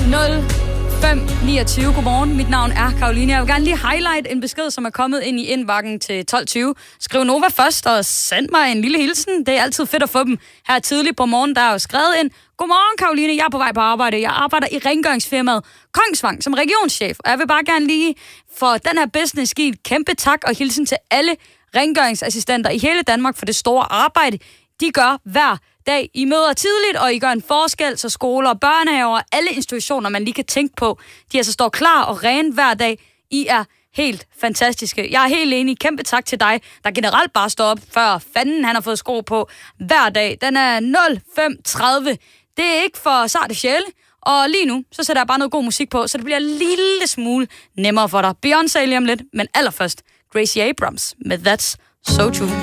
05:29. Godmorgen, mit navn er Karoline. Jeg vil gerne lige highlight en besked, som er kommet ind i indbakken til 12:20. Skriv Nova først og send mig en lille hilsen. Det er altid fedt at få dem her tidligt på morgen. Der er jo skrevet ind: Godmorgen, Karoline. Jeg er på vej på arbejde. Jeg arbejder i rengøringsfirmaet Kongsvang som regionschef. Og jeg vil bare gerne lige for den her business give et kæmpe tak og hilsen til alle rengøringsassistenter i hele Danmark for det store arbejde, de gør hver dag. I møder tidligt, og I gør en forskel, så skoler, børnehaver, alle institutioner, man lige kan tænke på, de altså står klar og rene hver dag. I er helt fantastiske. Jeg er helt enig. Kæmpe tak til dig, der generelt bare står op, før fanden han har fået sko på hver dag. Den er 05:30. Det er ikke for sarte sjæle. Og lige nu, så sætter jeg bare noget god musik på, så det bliver en lille smule nemmere for dig. Beyoncé lige om lidt, men allerførst Gracie Abrams med That's So True.